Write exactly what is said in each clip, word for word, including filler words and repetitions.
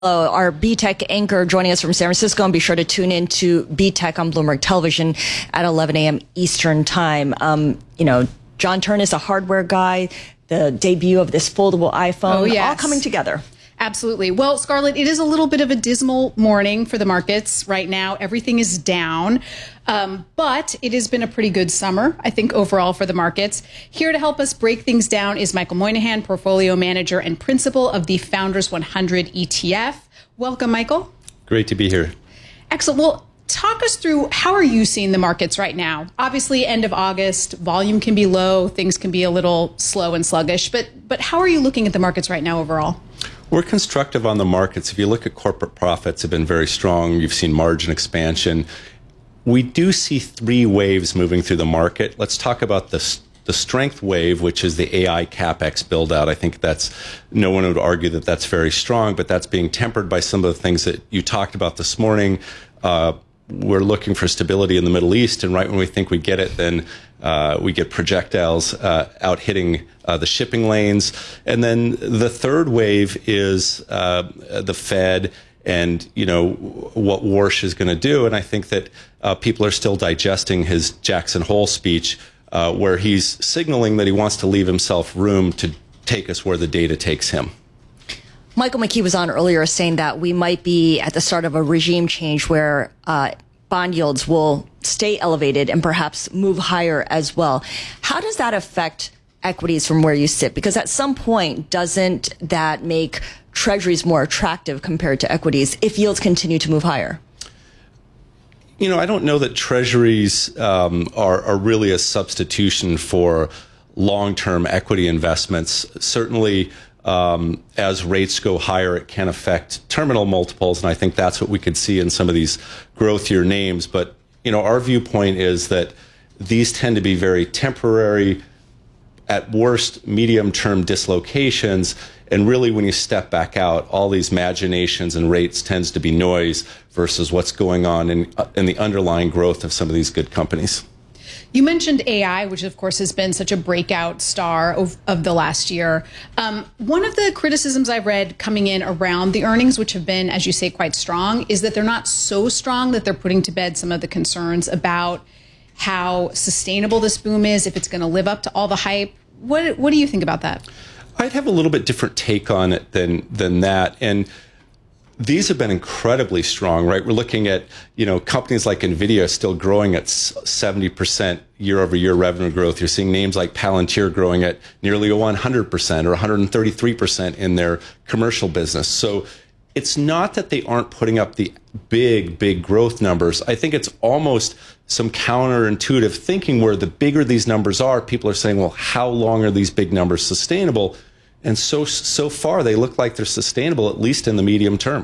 Our B Tech anchor joining us from San Francisco, and be sure to tune in to B Tech on Bloomberg Television at eleven a.m. Eastern Time. Um, you know, John Turn is a hardware guy. The debut of this foldable iPhone, oh, yes. all coming together. Absolutely. Well, Scarlett, it is a little bit of a dismal morning for the markets right now. Everything is down, um, but it has been a pretty good summer, I think, overall for the markets. Here to help us break things down is Michael Moynihan, portfolio manager and principal of the Founders one hundred E T F. Welcome, Michael. Great to be here. Excellent. Well, talk us through, how are you seeing the markets right now? Obviously, end of August, volume can be low, things can be a little slow and sluggish, but but how are you looking at the markets right now overall? We're constructive on the markets. If you look at corporate profits, have been very strong. You've seen margin expansion. We do see three waves moving through the market. Let's talk about the, the strength wave, which is the A I CapEx build out. I think that's, no one would argue that that's very strong, but that's being tempered by some of the things that you talked about this morning. Uh, we're looking for stability in the Middle East, and right when we think we get it, then uh, we get projectiles uh, out hitting uh, the shipping lanes. And then the third wave is uh, the Fed and, you know, what Warsh is going to do. And I think that uh, people are still digesting his Jackson Hole speech, uh, where he's signaling that he wants to leave himself room to take us where the data takes him. Michael McKee was on earlier saying that we might be at the start of a regime change where uh, bond yields will stay elevated and perhaps move higher as well. How does that affect equities from where you sit? Because at some point, doesn't that make treasuries more attractive compared to equities if yields continue to move higher? You know, I don't know that treasuries um, are, are really a substitution for long-term equity investments. Certainly, Um, as rates go higher, it can affect terminal multiples, and I think that's what we could see in some of these growthier names. But, you know, our viewpoint is that these tend to be very temporary, at worst, medium-term dislocations, and really when you step back out, all these imaginations and rates tends to be noise versus what's going on in, in the underlying growth of some of these good companies. You mentioned A I, which of course has been such a breakout star of, of the last year. Um, one of the criticisms I've read coming in around the earnings, which have been, as you say, quite strong, is that they're not so strong that they're putting to bed some of the concerns about how sustainable this boom is, if it's going to live up to all the hype. What, what do you think about that? I'd have a little bit different take on it than, than that. And these have been incredibly strong, right? We're looking at, you know, companies like NVIDIA still growing at seventy percent year over year revenue growth. You're seeing names like Palantir growing at nearly one hundred percent or one hundred thirty-three percent in their commercial business. So it's not that they aren't putting up the big, big growth numbers. I think it's almost some counterintuitive thinking where the bigger these numbers are, people are saying, well, how long are these big numbers sustainable? And so, so far, they look like they're sustainable, at least in the medium term.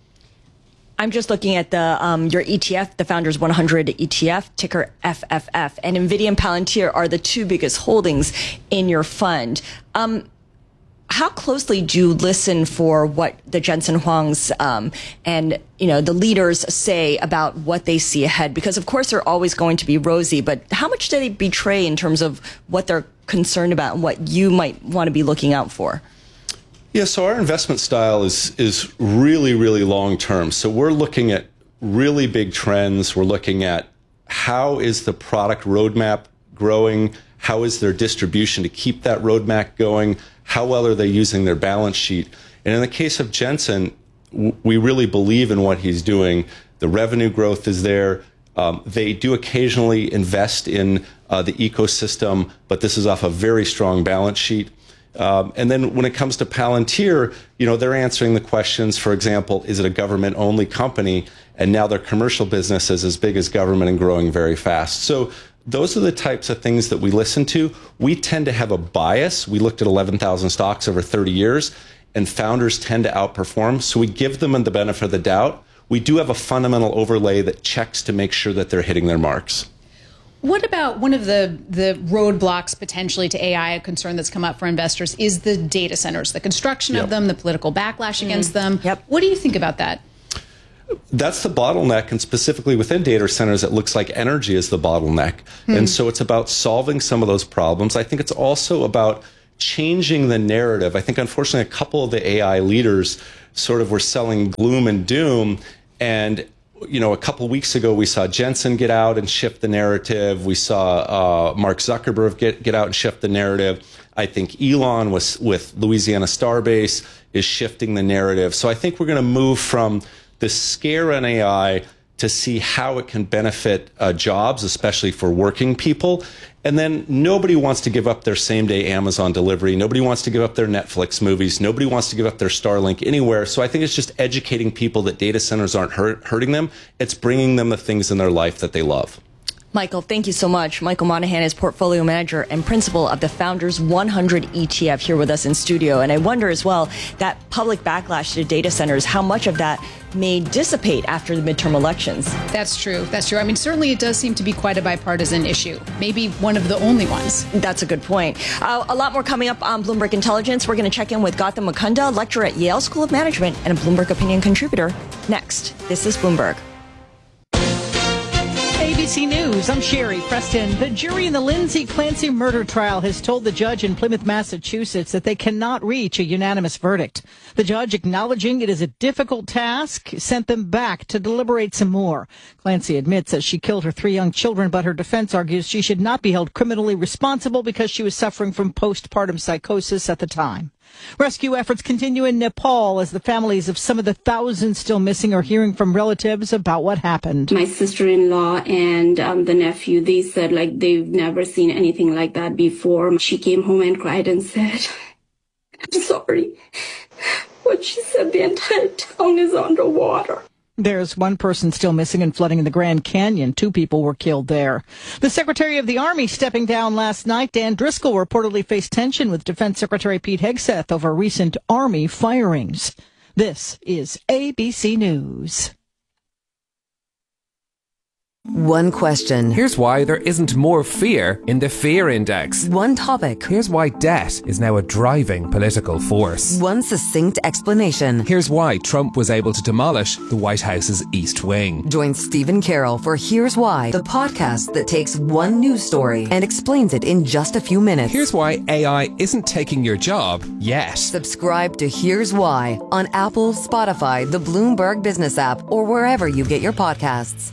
I'm just looking at the um, your E T F, the Founders one hundred E T F, ticker F F F. And NVIDIA and Palantir are the two biggest holdings in your fund. Um, how closely do you listen for what the Jensen Huangs um, and, you know, the leaders say about what they see ahead? Because, of course, they're always going to be rosy, but how much do they betray in terms of what they're concerned about and what you might want to be looking out for? Yeah, so our investment style is is really, really long term. So we're looking at really big trends. We're looking at how is the product roadmap growing? How is their distribution to keep that roadmap going? How well are they using their balance sheet? And in the case of Jensen, we really believe in what he's doing. The revenue growth is there. Um, they do occasionally invest in uh, the ecosystem, but this is off a very strong balance sheet. Um, and then when it comes to Palantir, you know, they're answering the questions, for example, is it a government-only company? And now their commercial business is as big as government and growing very fast. So those are the types of things that we listen to. We tend to have a bias. We looked at eleven thousand stocks over thirty years, and founders tend to outperform. So we give them the benefit of the doubt. We do have a fundamental overlay that checks to make sure that they're hitting their marks. What about one of the, the roadblocks potentially to A I, a concern that's come up for investors, is the data centers, the construction Yep. of them, the political backlash against Mm. them. Yep. What do you think about that? That's the bottleneck, and specifically within data centers, it looks like energy is the bottleneck. Hmm. And so it's about solving some of those problems. I think it's also about changing the narrative. I think, unfortunately, a couple of the A I leaders sort of were selling gloom and doom. And, you know, a couple weeks ago, we saw Jensen get out and shift the narrative. We saw uh, Mark Zuckerberg get, get out and shift the narrative. I think Elon was, with Louisiana Starbase is shifting the narrative. So I think we're going to move from the scare on A I to see how it can benefit uh, jobs, especially for working people. And then nobody wants to give up their same-day Amazon delivery. Nobody wants to give up their Netflix movies. Nobody wants to give up their Starlink anywhere. So I think it's just educating people that data centers aren't hurt, hurting them. It's bringing them the things in their life that they love. Michael, thank you so much. Michael Monahan is portfolio manager and principal of the Founders one hundred E T F here with us in studio. And I wonder as well, that public backlash to data centers, how much of that may dissipate after the midterm elections? That's true. That's true. I mean, certainly it does seem to be quite a bipartisan issue. Maybe one of the only ones. That's a good point. Uh, a lot more coming up on Bloomberg Intelligence. We're going to check in with Gautam Mukunda, lecturer at Yale School of Management and a Bloomberg Opinion contributor. Next, this is Bloomberg. A B C News, I'm Sherry Preston. The jury in the Lindsay Clancy murder trial has told the judge in Plymouth, Massachusetts that they cannot reach a unanimous verdict. The judge, acknowledging it is a difficult task, sent them back to deliberate some more. Clancy admits that she killed her three young children, but her defense argues she should not be held criminally responsible because she was suffering from postpartum psychosis at the time. Rescue efforts continue in Nepal as the families of some of the thousands still missing are hearing from relatives about what happened. My sister-in-law and um, the nephew, they said like they've never seen anything like that before. She came home and cried and said, "I'm sorry." What she said, the entire town is underwater. There's one person still missing in flooding in the Grand Canyon. Two people were killed there. The Secretary of the Army stepping down last night. Dan Driscoll reportedly faced tension with Defense Secretary Pete Hegseth over recent Army firings. This is A B C News. One question. Here's why there isn't more fear in the fear index. One topic. Here's why debt is now a driving political force. One succinct explanation. Here's why Trump was able to demolish the White House's East Wing. Join Stephen Carroll for Here's Why, the podcast that takes one news story and explains it in just a few minutes. Here's why A I isn't taking your job yet. Subscribe to Here's Why on Apple, Spotify, the Bloomberg Business app, or wherever you get your podcasts.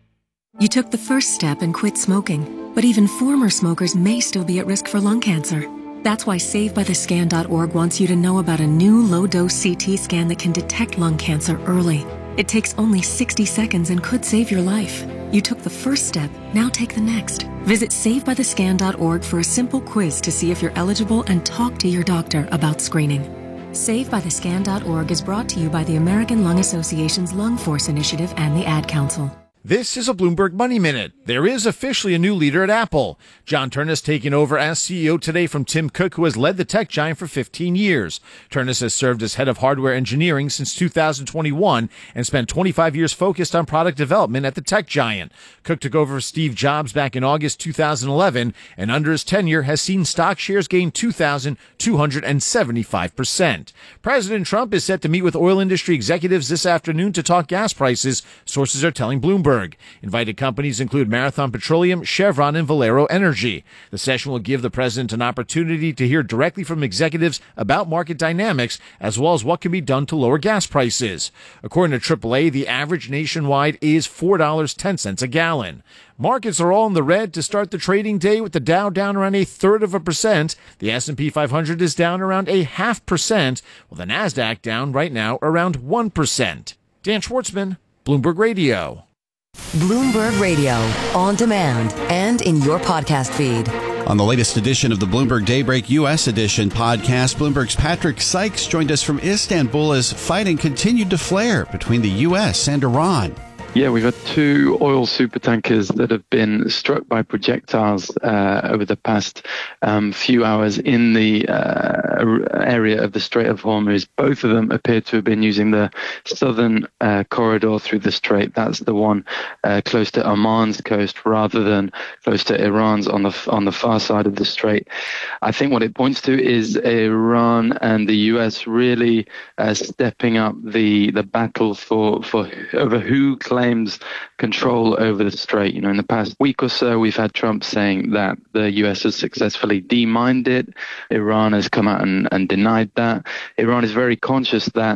You took the first step and quit smoking, but even former smokers may still be at risk for lung cancer. That's why Save By The Scan dot org wants you to know about a new low-dose C T scan that can detect lung cancer early. It takes only sixty seconds and could save your life. You took the first step, now take the next. Visit Save By The Scan dot org for a simple quiz to see if you're eligible and talk to your doctor about screening. Save By The Scan dot org is brought to you by the American Lung Association's Lung Force Initiative and the Ad Council. This is a Bloomberg Money Minute. There is officially a new leader at Apple. John Ternus taking over as C E O today from Tim Cook, who has led the tech giant for fifteen years. Ternus has served as head of hardware engineering since two thousand twenty-one and spent twenty-five years focused on product development at the tech giant. Cook took over for Steve Jobs back in August two thousand eleven, and under his tenure has seen stock shares gain two thousand two hundred seventy-five percent. President Trump is set to meet with oil industry executives this afternoon to talk gas prices, sources are telling Bloomberg. Invited companies include Marathon Petroleum, Chevron, and Valero Energy. The session will give the president an opportunity to hear directly from executives about market dynamics, as well as what can be done to lower gas prices. According to triple A, the average nationwide is four dollars and ten cents a gallon. Markets are all in the red to start the trading day, with the Dow down around a third of a percent. The S and P five hundred is down around a half percent, while the NASDAQ down right now around one percent. Dan Schwartzman, Bloomberg Radio. Bloomberg Radio, on demand and in your podcast feed. On the latest edition of the Bloomberg Daybreak U S Edition podcast, Bloomberg's Patrick Sykes joined us from Istanbul as fighting continued to flare between the U S and Iran. Yeah, we've had two oil supertankers that have been struck by projectiles uh, over the past um, few hours in the uh, area of the Strait of Hormuz. Both of them appear to have been using the southern uh, corridor through the strait. That's the one uh, close to Oman's coast rather than close to Iran's on the on the far side of the strait. I think what it points to is Iran and the U S really uh, stepping up the the battle for for over who claims control over the strait. You know, in the past week or so, we've had Trump saying that the U S has successfully demined it. Iran has come out and, and denied that. Iran is very conscious that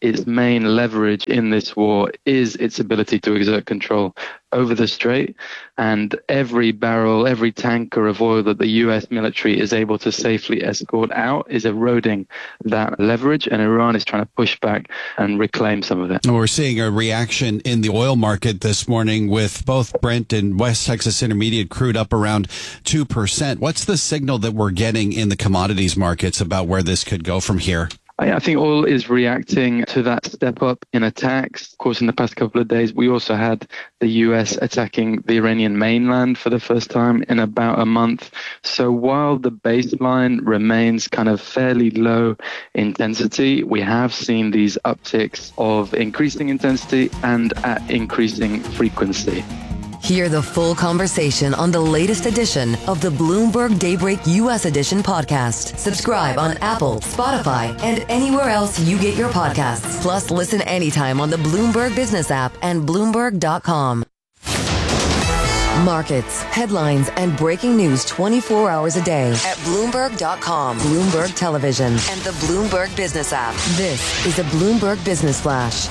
its main leverage in this war is its ability to exert control over the Strait. And every barrel, every tanker of oil that the U S military is able to safely escort out is eroding that leverage, and Iran is trying to push back and reclaim some of it. We're seeing a reaction in the oil market this morning with both Brent and West Texas Intermediate crude up around two percent. What's the signal that we're getting in the commodities markets about where this could go from here? I think oil is reacting to that step up in attacks. Of course, in the past couple of days, we also had the U S attacking the Iranian mainland for the first time in about a month. So while the baseline remains kind of fairly low intensity, we have seen these upticks of increasing intensity and at increasing frequency. Hear the full conversation on the latest edition of the Bloomberg Daybreak U S Edition podcast. Subscribe on Apple, Spotify, and anywhere else you get your podcasts. Plus, listen anytime on the Bloomberg Business app and Bloomberg dot com. Markets, headlines, and breaking news twenty-four hours a day at Bloomberg dot com, Bloomberg Television, and the Bloomberg Business app. This is the Bloomberg Business Flash.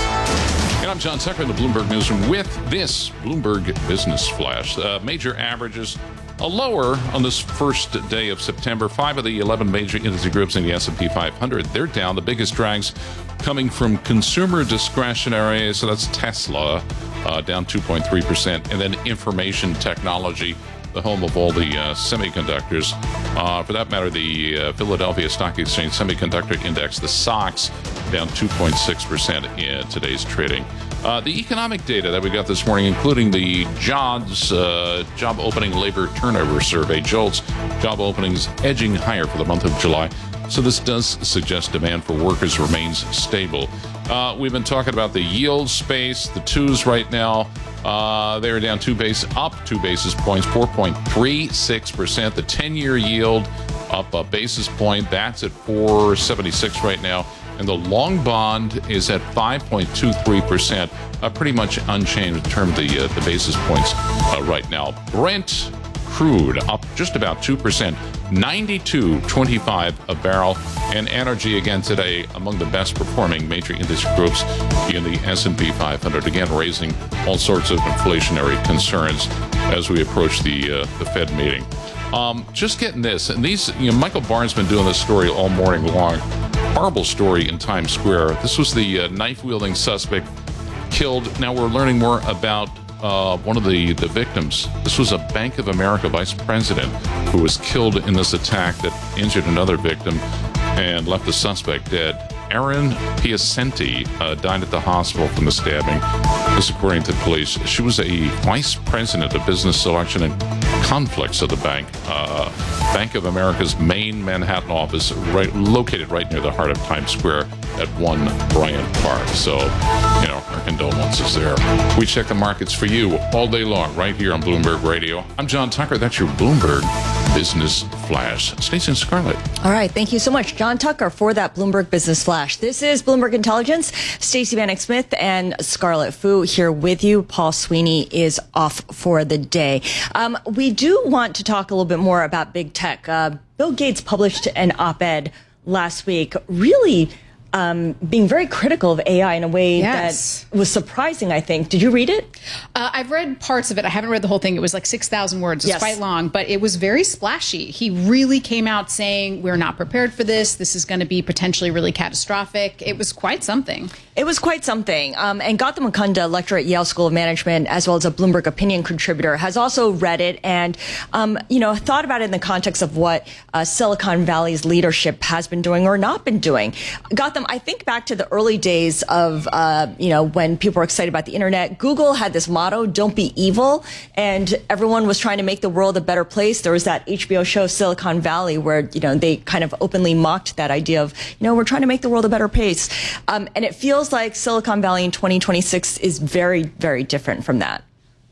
And I'm John Tucker in the Bloomberg Newsroom with this Bloomberg Business Flash. Uh, major averages a lower on this first day of September. Five of the eleven major industry groups in the S and P five hundred, they're down. The biggest drags coming from consumer discretionary, so that's Tesla, uh, down two point three percent, and then information technology, the home of all the uh, semiconductors. Uh, for that matter, the uh, Philadelphia Stock Exchange Semiconductor Index, the S O X, down two point six percent in today's trading. Uh, the economic data that we got this morning, including the jobs, uh, job opening labor turnover survey, JOLTS, job openings edging higher for the month of July. So this does suggest demand for workers remains stable. Uh, we've been talking about the yield space, the twos right now. Uh, they're down two base, up two basis points, four point three six percent. The ten-year yield up a basis point. That's at four seventy-six right now. And the long bond is at five point two three percent, uh, pretty much unchanged in terms of the, uh, the basis points uh, right now. Brent crude up just about two percent, ninety-two twenty-five a barrel. And energy again today among the best performing major industry groups in the S and P five hundred, again raising all sorts of inflationary concerns as we approach the uh, the Fed meeting. Um, just getting this, and these, you know, Michael Barr's been doing this story all morning long. Horrible story in Times Square. This was the uh, knife-wielding suspect killed. Now we're learning more about uh, one of the, the victims. This was a Bank of America vice president who was killed in this attack that injured another victim and left the suspect dead. Erin Piacenti uh, died at the hospital from the stabbing. This according to police. She was a vice president of business selection and conflicts of the bank. Uh, Bank of America's main Manhattan office, right, located right near the heart of Times Square at One Bryant Park. So, you know, our condolences there. We check the markets for you all day long right here on Bloomberg Radio. I'm John Tucker. That's your Bloomberg Business Flash. Stacey and Scarlett. All right. Thank you so much, John Tucker, for that Bloomberg Business Flash. This is Bloomberg Intelligence. Stacey Vanek Smith and Scarlett Fu here with you. Paul Sweeney is off for the day. Um, we do want to talk a little bit more about big tech. Uh, Bill Gates published an op-ed last week, really Um, being very critical of A I in a way yes. that was surprising, I think. Did you read it? Uh, I've read parts of it. I haven't read the whole thing. It was like six thousand words. It's yes. quite long, but it was very splashy. He really came out saying, we're not prepared for this. This is going to be potentially really catastrophic. It was quite something. It was quite something. Um, and Gautam Mukunda, lecturer at Yale School of Management, as well as a Bloomberg opinion contributor, has also read it and, um, you know, thought about it in the context of what uh, Silicon Valley's leadership has been doing or not been doing. Gautam, I think back to the early days of, uh, you know, when people were excited about the internet. Google had this motto, don't be evil. And everyone was trying to make the world a better place. There was that H B O show, Silicon Valley, where, you know, they kind of openly mocked that idea of, you know, we're trying to make the world a better place. Um, and it feels like Silicon Valley in twenty twenty-six is very, very different from that.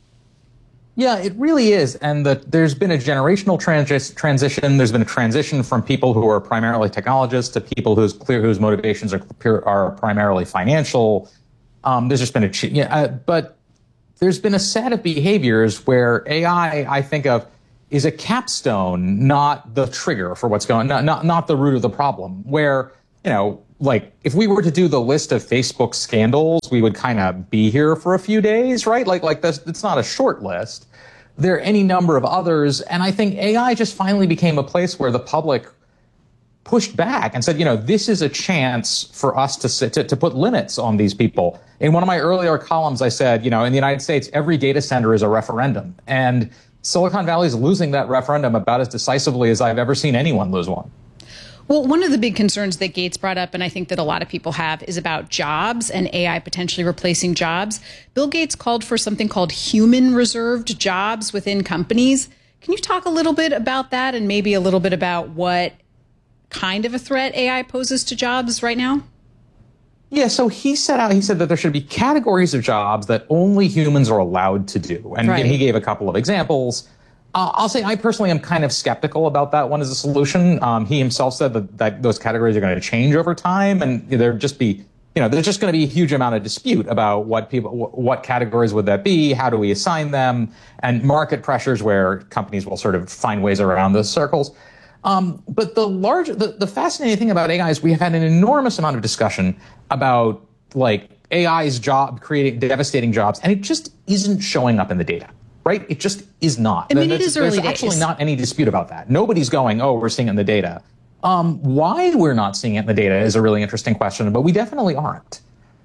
Yeah, it really is. And the, there's been a generational transi- transition. There's been a transition from people who are primarily technologists to people whose clear whose motivations are are primarily financial. Um, there's just been a yeah, uh, but there's been a set of behaviors where A I, I think of, is a capstone, not the trigger for what's going on, not not, not the root of the problem. Where, you know, like, if we were to do the list of Facebook scandals, we would kind of be here for a few days, right? Like, like this, it's not a short list. There are any number of others. And I think A I just finally became a place where the public pushed back and said, you know, this is a chance for us to, sit, to to put limits on these people. In one of my earlier columns, I said, you know, in the United States, every data center is a referendum. And Silicon Valley is losing that referendum about as decisively as I've ever seen anyone lose one. Well, one of the big concerns that Gates brought up, and I think that a lot of people have, is about jobs and A I potentially replacing jobs. Bill Gates called for something called human reserved jobs within companies. Can you talk a little bit about that and maybe a little bit about what kind of a threat A I poses to jobs right now? Yeah, so he set out, he said that there should be categories of jobs that only humans are allowed to do. And Right. he gave a couple of examples. Uh, I'll say I personally am kind of skeptical about that one as a solution. Um, he himself said that, that those categories are going to change over time, and there'd just be, you know, there's just going to be a huge amount of dispute about what people, what categories would that be, how do we assign them, and market pressures where companies will sort of find ways around those circles. Um, but the large, the, the fascinating thing about A I is we have had an enormous amount of discussion about like A I's job creating devastating jobs, and it just isn't showing up in the data. Right? It just is not. I mean, it There's- is early There's actually days. not any dispute about that. Nobody's going, oh, we're seeing it in the data. Um, why we're not seeing it in the data is a really interesting question, but we definitely aren't.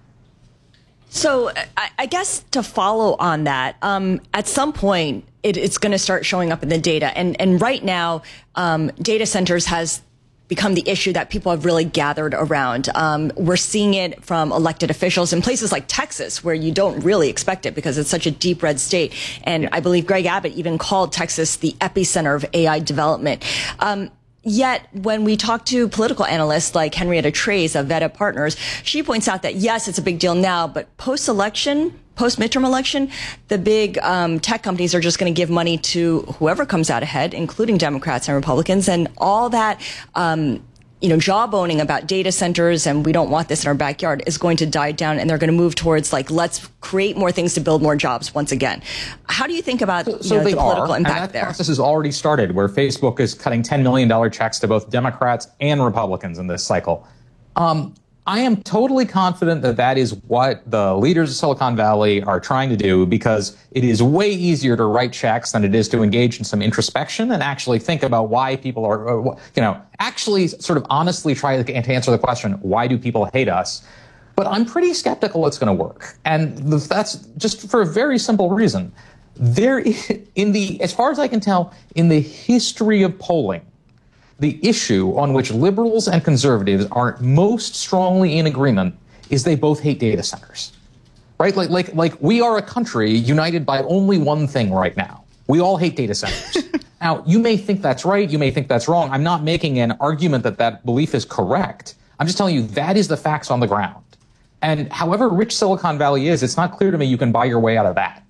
So I, I guess to follow on that, um, at some point it, it's going to start showing up in the data. And and right now, um, data centers has become the issue that people have really gathered around. Um, we're seeing it from elected officials in places like Texas, where you don't really expect it because it's such a deep red state. And I believe Greg Abbott even called Texas the epicenter of A I development. Um, Yet, when we talk to political analysts like Henrietta Trays of Veta Partners, she points out that, yes, it's a big deal now, but post-election, post-midterm election, the big um, tech companies are just going to give money to whoever comes out ahead, including Democrats and Republicans, and all that um, you know, jawboning about data centers and we don't want this in our backyard is going to die down, and they're going to move towards, like, let's create more things to build more jobs once again. How do you think about So, you so know, they the political are, impact and that there? process has already started, where Facebook is cutting ten million dollars checks to both Democrats and Republicans in this cycle. Um, I am totally confident that that is what the leaders of Silicon Valley are trying to do, because it is way easier to write checks than it is to engage in some introspection and actually think about why people are, you know, actually sort of honestly try to answer the question, why do people hate us? But I'm pretty skeptical it's going to work. And that's just for a very simple reason. There, in the, as far as I can tell, in the history of polling, the issue on which liberals and conservatives are most strongly in agreement is they both hate data centers, right? Like, like, like we are a country united by only one thing right now. We all hate data centers. Now, you may think that's right. You may think that's wrong. I'm not making an argument that that belief is correct. I'm just telling you that is the facts on the ground. And however rich Silicon Valley is, it's not clear to me you can buy your way out of that.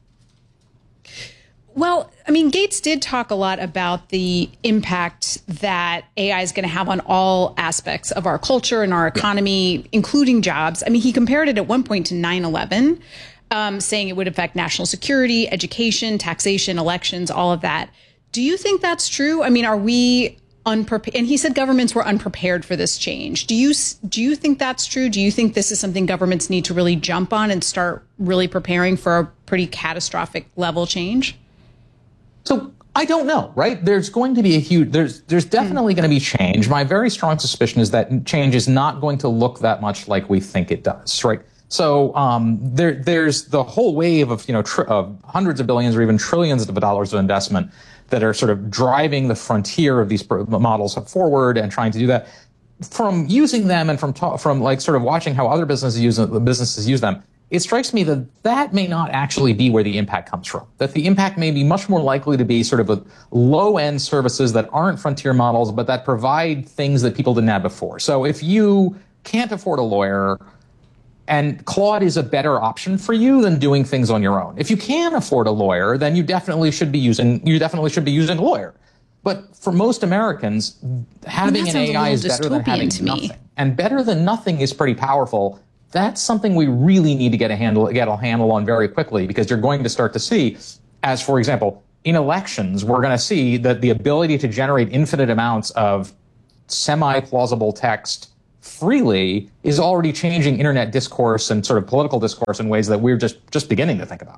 Well, I mean, Gates did talk a lot about the impact that A I is going to have on all aspects of our culture and our economy, including jobs. I mean, he compared it at one point to nine eleven, um, saying it would affect national security, education, taxation, elections, all of that. Do you think that's true? I mean, are we unprepared? And he said governments were unprepared for this change. Do you do you think that's true? Do you think this is something governments need to really jump on and start really preparing for a pretty catastrophic level change? So I don't know, right? There's going to be a huge, there's there's definitely going to be change. My very strong suspicion is that change is not going to look that much like we think it does, right? So um, there there's the whole wave of, you know, tr- of hundreds of billions or even trillions of dollars of investment that are sort of driving the frontier of these models forward and trying to do that. From using them and from ta- from like sort of watching how other businesses use businesses use them, it strikes me that that may not actually be where the impact comes from. That the impact may be much more likely to be sort of a low-end services that aren't frontier models, but that provide things that people didn't have before. So if you can't afford a lawyer, and Claude is a better option for you than doing things on your own. If you can afford a lawyer, then you definitely should be using you definitely should be using a lawyer. But for most Americans, having an A I is better than having nothing. And better than nothing is pretty powerful. That's something we really need to get a handle get a handle on very quickly, because you're going to start to see, as for example, in elections, we're going to see that the ability to generate infinite amounts of semi-plausible text freely is already changing internet discourse and sort of political discourse in ways that we're just, just beginning to think about.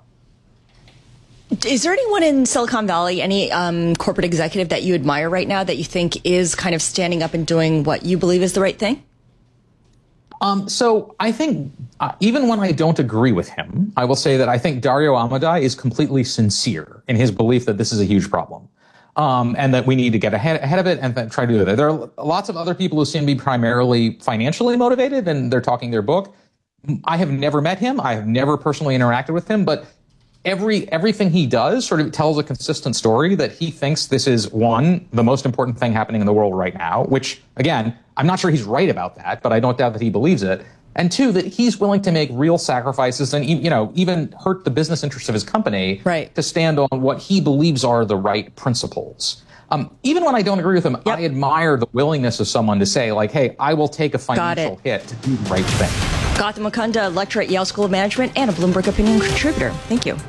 Is there anyone in Silicon Valley, any um, corporate executive that you admire right now that you think is kind of standing up and doing what you believe is the right thing? Um, so I think uh, even when I don't agree with him, I will say that I think Dario Amodei is completely sincere in his belief that this is a huge problem. Um, and that we need to get ahead, ahead of it and th- try to do that. There are lots of other people who seem to be primarily financially motivated, and they're talking their book. I have never met him. I have never personally interacted with him, but every everything he does sort of tells a consistent story that he thinks this is, one, the most important thing happening in the world right now, which, again, I'm not sure he's right about that, but I don't doubt that he believes it. And two, that he's willing to make real sacrifices and, you know, even hurt the business interests of his company right. to stand on what he believes are the right principles. Um, even when I don't agree with him, yep. I admire the willingness of someone to say, like, hey, I will take a financial hit to do the right thing. Gautam Mukunda, lecturer at Yale School of Management and a Bloomberg Opinion contributor. Thank you.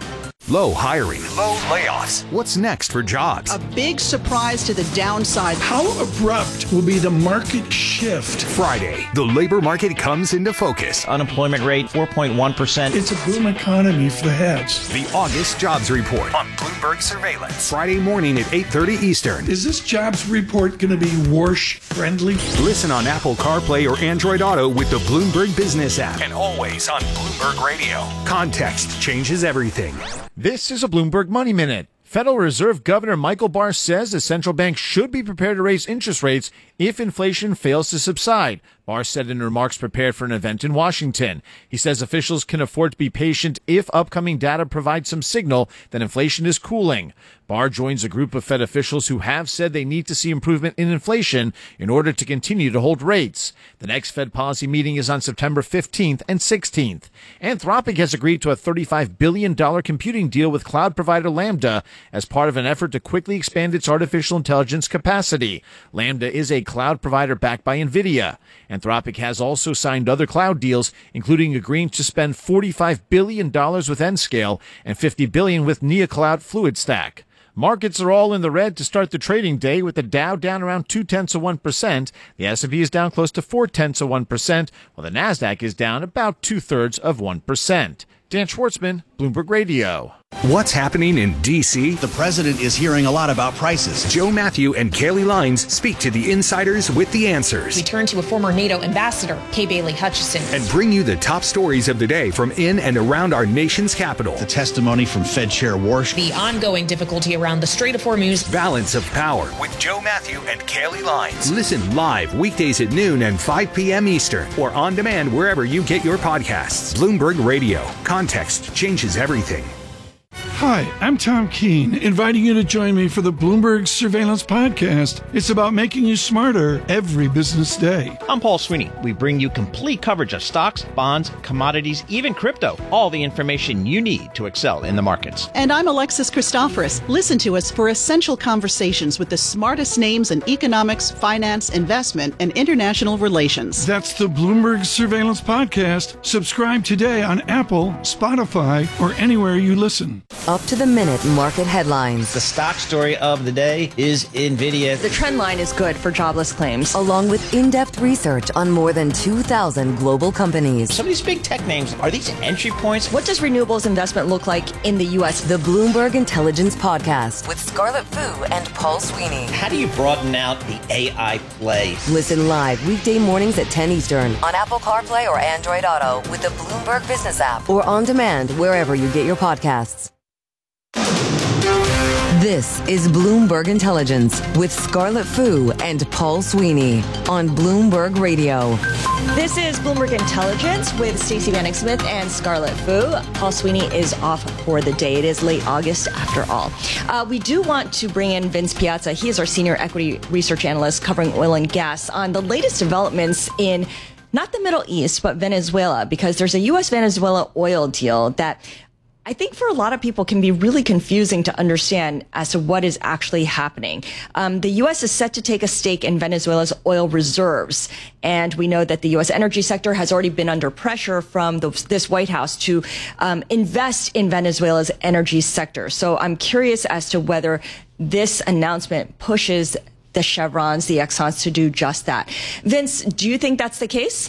Low hiring, low layoffs. What's next for jobs? A big surprise to the downside. How abrupt will be the market shift? Friday, the labor market comes into focus. Unemployment rate, four point one percent. It's a boom economy for the heads. The August Jobs Report on Bloomberg Surveillance. Friday morning at eight thirty Eastern. Is this jobs report going to be Warsh friendly? Listen on Apple CarPlay or Android Auto with the Bloomberg Business app. And always on Bloomberg Radio. Context changes everything. This is a Bloomberg Money Minute. Federal Reserve Governor Michael Barr says the central bank should be prepared to raise interest rates if inflation fails to subside. Barr said in remarks prepared for an event in Washington. He says officials can afford to be patient if upcoming data provides some signal that inflation is cooling. Barr joins a group of Fed officials who have said they need to see improvement in inflation in order to continue to hold rates. The next Fed policy meeting is on September fifteenth and sixteenth. Anthropic has agreed to a thirty-five billion dollars computing deal with cloud provider Lambda as part of an effort to quickly expand its artificial intelligence capacity. Lambda is a cloud provider backed by NVIDIA. Anthropic has also signed other cloud deals, including agreeing to spend forty-five billion dollars with Nscale and fifty billion dollars with NeoCloud FluidStack. Markets are all in the red to start the trading day, with the Dow down around two-tenths of one percent. The S and P is down close to four-tenths of one percent, while the NASDAQ is down about two-thirds of one percent. Dan Schwartzman, Bloomberg Radio. What's happening in D C? The president is hearing a lot about prices. Joe Matthew and Kaylee Lines speak to the insiders with the answers. We turn to a former NATO ambassador, Kay Bailey Hutchison. And bring you the top stories of the day from in and around our nation's capital. The testimony from Fed Chair Warsh. The ongoing difficulty around the Strait of Hormuz. Balance of Power with Joe Matthew and Kaylee Lines. Listen live weekdays at noon and five p.m. Eastern, or on demand wherever you get your podcasts. Bloomberg Radio. Context changes everything. Hi, I'm Tom Keene, inviting you to join me for the Bloomberg Surveillance Podcast. It's about making you smarter every business day. I'm Paul Sweeney. We bring you complete coverage of stocks, bonds, commodities, even crypto. All the information you need to excel in the markets. And I'm Alexis Christoforous. Listen to us for essential conversations with the smartest names in economics, finance, investment, and international relations. That's the Bloomberg Surveillance Podcast. Subscribe today on Apple, Spotify, or anywhere you listen. Up to the minute market headlines. The stock story of the day is NVIDIA. The trend line is good for jobless claims. Along with in-depth research on more than two thousand global companies. Some of these big tech names, are these entry points? What does renewables investment look like in the U S? The Bloomberg Intelligence Podcast with Scarlett Fu and Paul Sweeney. How do you broaden out the A I play? Listen live weekday mornings at ten Eastern on Apple CarPlay or Android Auto with the Bloomberg Business app, or on demand wherever you get your podcasts. This is Bloomberg Intelligence with Scarlett Fu and Paul Sweeney on Bloomberg Radio. This is Bloomberg Intelligence with Stacey Vanek Smith and Scarlett Fu. Paul Sweeney is off for the day. It is late August after all. Uh, we do want to bring in Vince Piazza. He is our senior equity research analyst covering oil and gas on the latest developments in not the Middle East, but Venezuela, because there's a U S Venezuela oil deal that I think for a lot of people can be really confusing to understand as to what is actually happening. Um, the U S is set to take a stake in Venezuela's oil reserves. And we know that the U S energy sector has already been under pressure from the, this White House to um, invest in Venezuela's energy sector. So I'm curious as to whether this announcement pushes the Chevrons, the Exxons to do just that. Vince, do you think that's the case?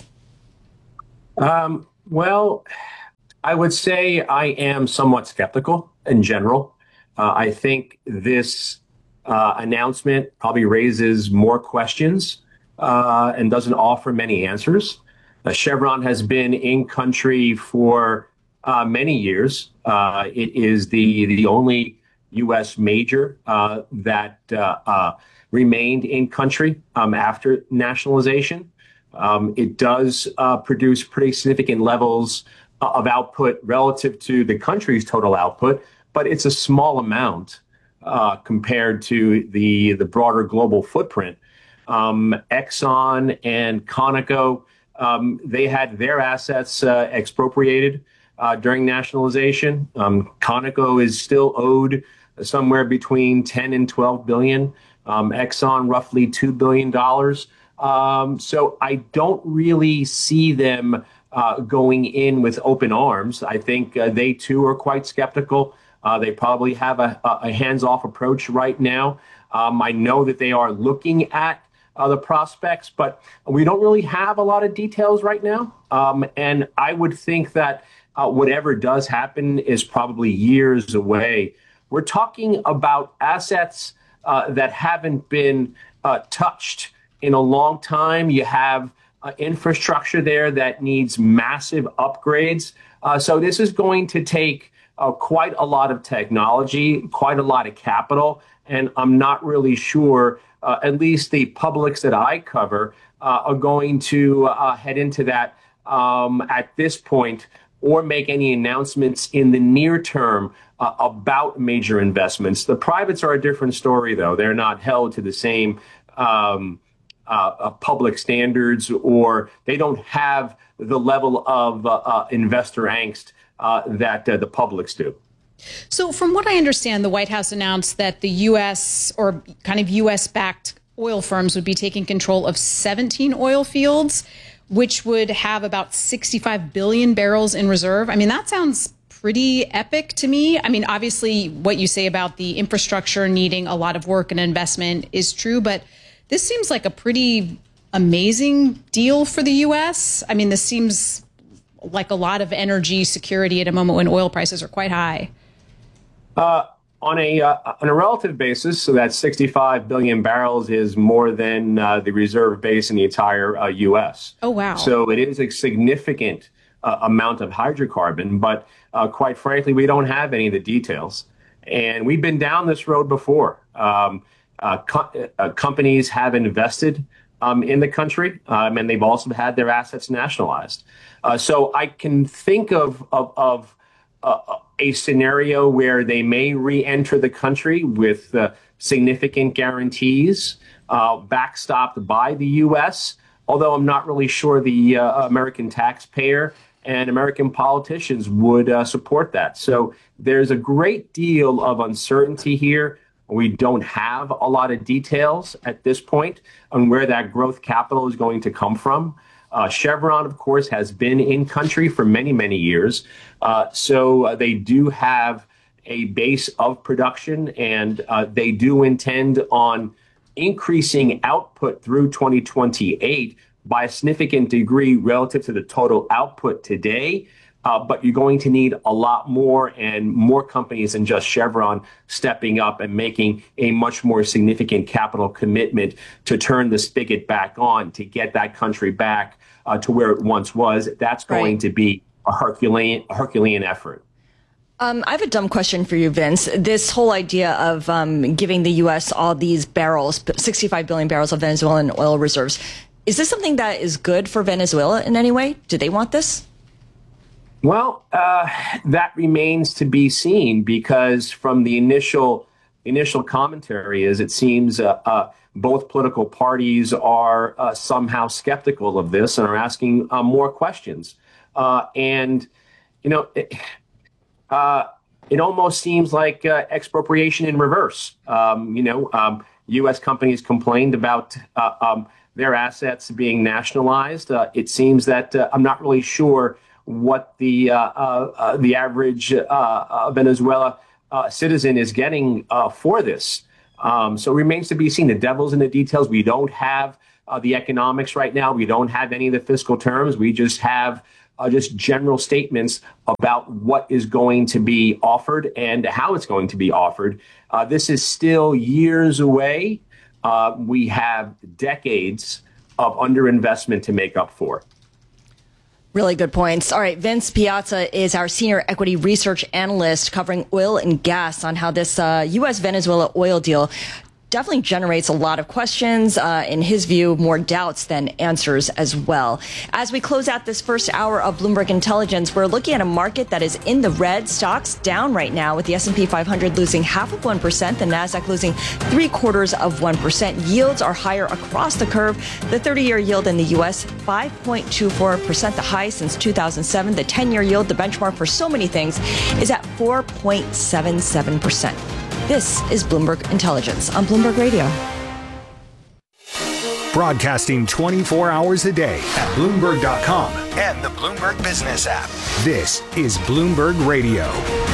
Um, well, I would say I am somewhat skeptical in general. Uh, I think this uh, announcement probably raises more questions uh, and doesn't offer many answers. Uh, Chevron has been in country for uh, many years. Uh, it is the the only U S major uh, that uh, uh, remained in country um, after nationalization. Um, it does uh, produce pretty significant levels of output relative to the country's total output, but it's a small amount uh, compared to the the broader global footprint. Um, Exxon and Conoco, um, they had their assets uh, expropriated uh, during nationalization. Um, Conoco is still owed somewhere between ten and twelve billion. Um, Exxon roughly two billion dollars. Um, so I don't really see them uh, going in with open arms. I think uh, they too are quite skeptical. Uh, they probably have a, a hands-off approach right now. Um, I know that they are looking at uh, the prospects, but we don't really have a lot of details right now. Um, and I would think that uh, whatever does happen is probably years away. We're talking about assets uh, that haven't been uh, touched in a long time. You have uh, infrastructure there that needs massive upgrades. Uh, so this is going to take uh, quite a lot of technology, quite a lot of capital. And I'm not really sure, uh, at least the publics that I cover uh, are going to uh, head into that um, at this point or make any announcements in the near term uh, about major investments. The privates are a different story, though. They're not held to the same um, Uh, uh, public standards, or they don't have the level of uh, uh, investor angst uh, that uh, the publics do. So from what I understand, the White House announced that the U S or kind of U S-backed oil firms would be taking control of seventeen oil fields, which would have about sixty-five billion barrels in reserve. I mean, that sounds pretty epic to me. I mean, obviously, what you say about the infrastructure needing a lot of work and investment is true, but this seems like a pretty amazing deal for the U S. I mean, this seems like a lot of energy security at a moment when oil prices are quite high. Uh, on a uh, on a relative basis, so that sixty-five billion barrels is more than uh, the reserve base in the entire uh, U S. Oh, wow. So it is a significant uh, amount of hydrocarbon, but uh, quite frankly, we don't have any of the details. And we've been down this road before. Um, Uh, co- uh, companies have invested um, in the country, um, and they've also had their assets nationalized. Uh, so I can think of of, of uh, a scenario where they may re-enter the country with uh, significant guarantees, uh, backstopped by the U S. Although I'm not really sure the uh, American taxpayer and American politicians would uh, support that. So there's a great deal of uncertainty here. We don't have a lot of details at this point on where that growth capital is going to come from. Uh, Chevron, of course, has been in country for many, many years. Uh, so uh, they do have a base of production, and uh, they do intend on increasing output through twenty twenty-eight by a significant degree relative to the total output today. Uh, but you're going to need a lot more and more companies than just Chevron stepping up and making a much more significant capital commitment to turn the spigot back on, to get that country back uh, to where it once was. That's going right. to be a Herculean, a Herculean effort. Um, I have a dumb question for you, Vince. This whole idea of um, giving the U S all these barrels, sixty-five billion barrels of Venezuelan oil reserves, is this something that is good for Venezuela in any way? Do they want this? Well, uh, that remains to be seen, because from the initial initial commentary is it seems uh, uh, both political parties are uh, somehow skeptical of this and are asking uh, more questions. Uh, and, you know, it, uh, it almost seems like uh, expropriation in reverse. Um, you know, um, U S companies complained about uh, um, their assets being nationalized. Uh, it seems that uh, I'm not really sure what the uh, uh, uh, the average uh, uh, Venezuela uh, citizen is getting uh, for this. Um, so it remains to be seen. The devil's in the details. We don't have uh, the economics right now. We don't have any of the fiscal terms. We just have uh, just general statements about what is going to be offered and how it's going to be offered. Uh, this is still years away. Uh, we have decades of underinvestment to make up for. Really good points. All right, Vince Piazza is our senior equity research analyst covering oil and gas on how this uh, U S Venezuela oil deal definitely generates a lot of questions. Uh, in his view, more doubts than answers as well. As we close out this first hour of Bloomberg Intelligence, we're looking at a market that is in the red. Stocks down right now with the S and P five hundred losing half of one percent, the NASDAQ losing three quarters of one percent. Yields are higher across the curve. The thirty-year yield in the U S, five point two four percent, the highest since two thousand seven. The ten-year yield, the benchmark for so many things, is at four point seven seven percent. This is Bloomberg Intelligence on Bloomberg Radio. Broadcasting twenty-four hours a day at Bloomberg dot com and the Bloomberg Business app. This is Bloomberg Radio.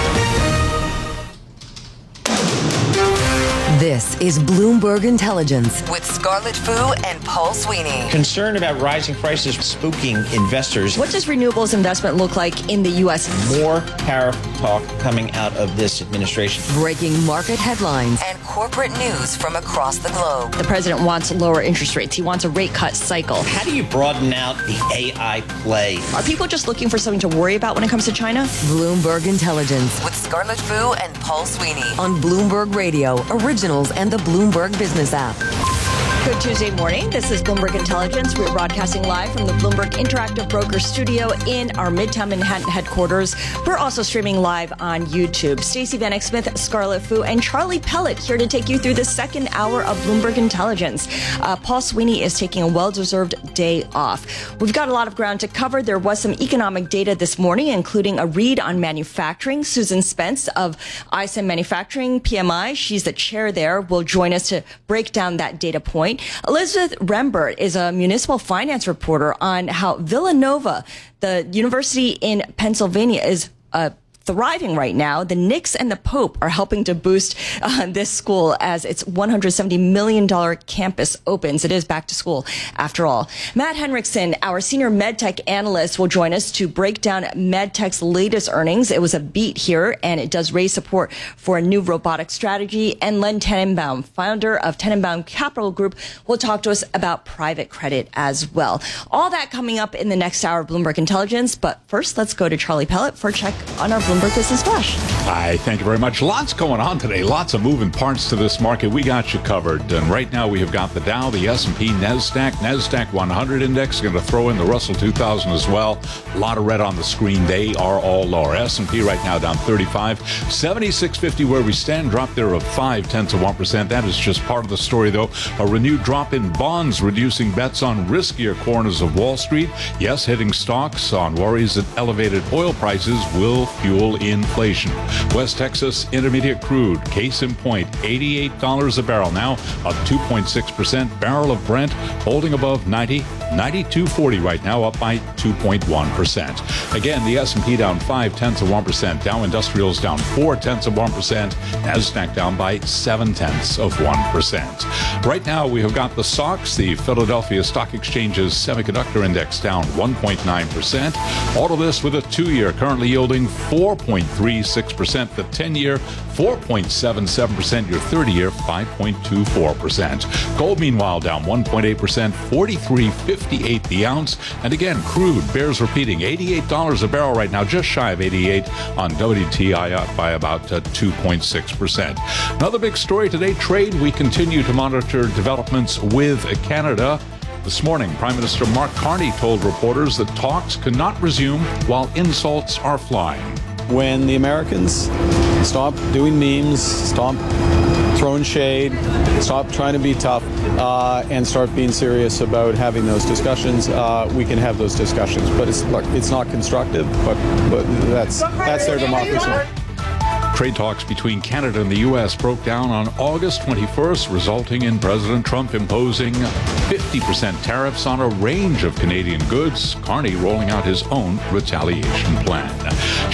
This is Bloomberg Intelligence with Scarlett Fu and Paul Sweeney. Concern about rising prices spooking investors. What does renewables investment look like in the U S? More tariff talk coming out of this administration. Breaking market headlines and corporate news from across the globe. The president wants lower interest rates. He wants a rate cut cycle. How do you broaden out the A I play? Are people just looking for something to worry about when it comes to China? Bloomberg Intelligence with Scarlett Fu and Paul Sweeney on Bloomberg Radio, Originals and the Bloomberg Business app. Good Tuesday morning. This is Bloomberg Intelligence. We're broadcasting live from the Bloomberg Interactive Broker Studio in our Midtown Manhattan headquarters. We're also streaming live on YouTube. Stacey Vanek Smith, Scarlett Fu, and Charlie Pellet here to take you through the second hour of Bloomberg Intelligence. Uh, Paul Sweeney is taking a well-deserved day off. We've got a lot of ground to cover. There was some economic data this morning, including a read on manufacturing. Susan Spence of I S M Manufacturing P M I, she's the chair there, will join us to break down that data point. Elizabeth Rembert is a municipal finance reporter on how Villanova, the university in Pennsylvania, is uh, thriving right now. The Knicks and the Pope are helping to boost uh, this school as its one hundred seventy million dollars campus opens. It is back to school after all. Matt Henriksen, our senior MedTech analyst, will join us to break down MedTech's latest earnings. It was a beat here, and it does raise support for a new robotic strategy. And Len Tenenbaum, founder of Tenenbaum Capital Group, will talk to us about private credit as well. All that coming up in the next hour of Bloomberg Intelligence. But first, let's go to Charlie Pellet for a check on our Bloomberg Business Flash. Hi, thank you very much. Lots going on today. Lots of moving parts to this market. We got you covered. And right now we have got the Dow, the S and P, NASDAQ, NASDAQ one hundred index. Going to throw in the Russell two thousand as well. A lot of red on the screen. They are all lower. S and P right now down thirty-five. seventy-six fifty where we stand. Drop there of five tenths of one percent. That is just part of the story, though. A renewed drop in bonds, reducing bets on riskier corners of Wall Street. Yes, hitting stocks on worries that elevated oil prices will fuel inflation. West Texas Intermediate crude, case in point, eighty-eight dollars a barrel now, up two point six percent. Barrel of Brent holding above ninety, ninety-two forty right now, up by two point one percent. Again, the S and P down five tenths of one percent. Dow Industrials down four tenths of one percent. NASDAQ down by seven tenths of one percent. Right now, we have got the S O X, the Philadelphia Stock Exchange's Semiconductor Index, down one point nine percent. All of this with a two-year currently yielding four point three six percent. The ten-year, four point seven seven percent. Your thirty-year, five point two four percent. Gold, meanwhile, down one point eight percent, forty-three fifty-eight the ounce. And again, crude bears repeating, eighty-eight dollars a barrel right now, just shy of eighty-eight on W T I, up by about uh, two point six percent. Another big story today, trade. We continue to monitor developments with Canada. This morning, Prime Minister Mark Carney told reporters that talks cannot resume while insults are flying. When the Americans stop doing memes, stop throwing shade, stop trying to be tough, uh, and start being serious about having those discussions, uh, we can have those discussions. But it's look, it's not constructive, but but that's that's their democracy. Trade talks between Canada and the U S broke down on August twenty-first, resulting in President Trump imposing fifty percent tariffs on a range of Canadian goods, Carney rolling out his own retaliation plan.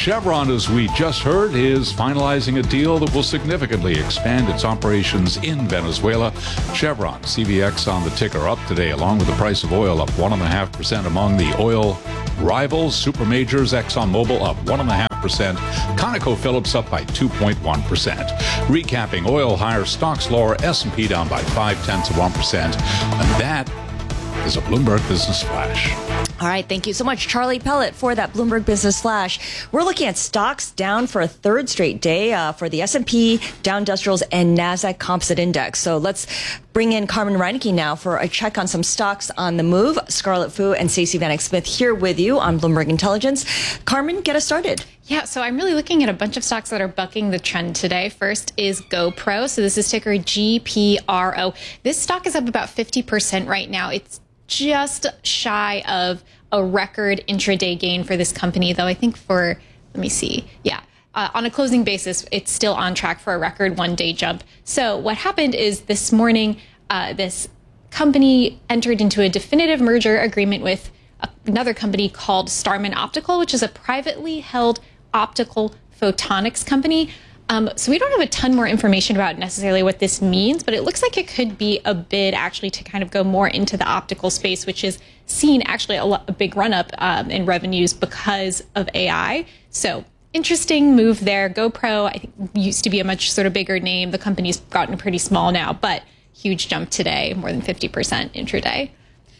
Chevron, as we just heard, is finalizing a deal that will significantly expand its operations in Venezuela. Chevron, C V X on the ticker, up today, along with the price of oil up one point five percent among the oil rivals. Supermajors, ExxonMobil up one point five percent. ConocoPhillips up by two point one percent. Recapping, oil higher, stocks lower, S and P down by five tenths of one percent. And that is a Bloomberg Business Flash. All right, thank you so much, Charlie Pellet, for that Bloomberg Business Flash. We're looking at stocks down for a third straight day uh, for the S and P, Dow Industrials, and NASDAQ Composite Index. So let's bring in Carmen Reineke now for a check on some stocks on the move. Scarlett Fu and Stacey Vanek Smith here with you on Bloomberg Intelligence. Carmen, get us started. Yeah, so I'm really looking at a bunch of stocks that are bucking the trend today. First is GoPro. So this is ticker G P R O. This stock is up about fifty percent right now. It's just shy of a record intraday gain for this company, though I think for, let me see, yeah, uh, on a closing basis, it's still on track for a record one-day jump. So what happened is this morning, uh, this company entered into a definitive merger agreement with another company called Starman Optical, which is a privately held optical photonics company. Um, so we don't have a ton more information about necessarily what this means, but it looks like it could be a bid actually to kind of go more into the optical space, which is seen actually a, lo- a big run up um, in revenues because of A I. So interesting move there. GoPro, I think, used to be a much sort of bigger name. The company's gotten pretty small now, but huge jump today, more than fifty percent intraday.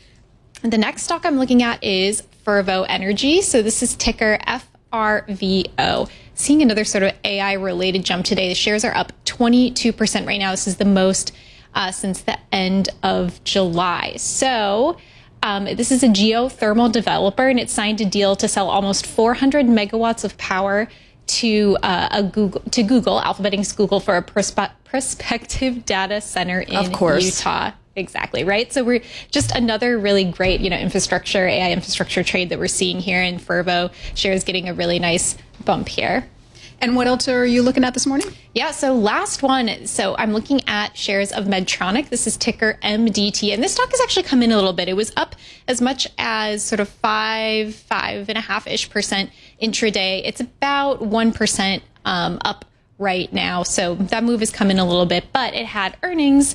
And the next stock I'm looking at is Fervo Energy. So this is ticker F R V O. Seeing another sort of A I related jump today. The shares are up twenty-two percent right now. This is the most uh, since the end of July. So um, this is a geothermal developer, and it signed a deal to sell almost four hundred megawatts of power to uh, a Google to Google, Alphabet Incorporated Google, for a prospe- prospective data center in of course. Utah. Exactly, right? So we're just another really great, you know, infrastructure, A I infrastructure trade that we're seeing here in Fervo. Shares getting a really nice bump here. And what else are you looking at this morning? Yeah, so last one. So I'm looking at shares of Medtronic. This is ticker M D T. And this stock has actually come in a little bit. It was up as much as sort of five, five and a half-ish percent intraday. It's about one percent um, up right now. So that move has come in a little bit, but it had earnings.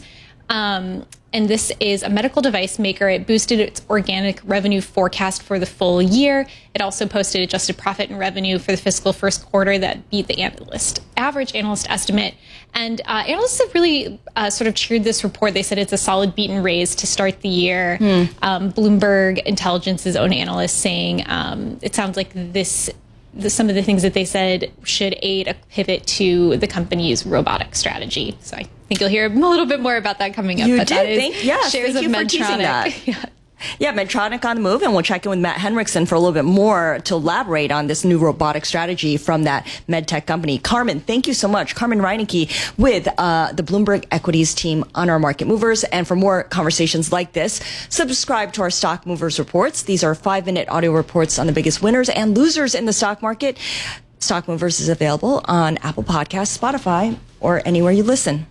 Um, and this is a medical device maker. It boosted its organic revenue forecast for the full year. It also posted adjusted profit and revenue for the fiscal first quarter that beat the analyst average analyst estimate. And uh, analysts have really uh, sort of cheered this report. They said it's a solid beat and raise to start the year. Hmm. Um, Bloomberg Intelligence's own analyst saying um, it sounds like this. The, some of the things that they said should aid a pivot to the company's robotic strategy. So I think you'll hear a little bit more about that coming up. You but did. That is Thank, yes, shares thank of you for Medtronic. teasing that. yeah. Yeah, Medtronic on the move, and we'll check in with Matt Henriksen for a little bit more to elaborate on this new robotic strategy from that medtech company. Carmen, thank you so much. Carmen Reineke with uh, the Bloomberg Equities team on our Market Movers. And for more conversations like this, subscribe to our Stock Movers reports. These are five-minute audio reports on the biggest winners and losers in the stock market. Stock Movers is available on Apple Podcasts, Spotify, or anywhere you listen.